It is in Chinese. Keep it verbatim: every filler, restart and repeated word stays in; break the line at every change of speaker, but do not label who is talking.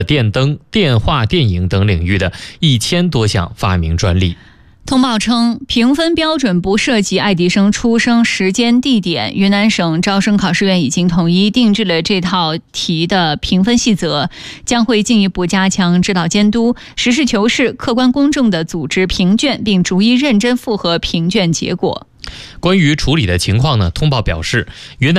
电灯、电话、电影等领域的一千多项发明专利。
通报称，评分标准不涉及爱迪生出生时间地点，云南省招生考试院已经统一定制了这套题的评分细则，将会进一步加强指导监督，实事求是、客观公正地组织评卷，并逐一认真复核评卷结果。
关于处理的情况呢，通报表示，云南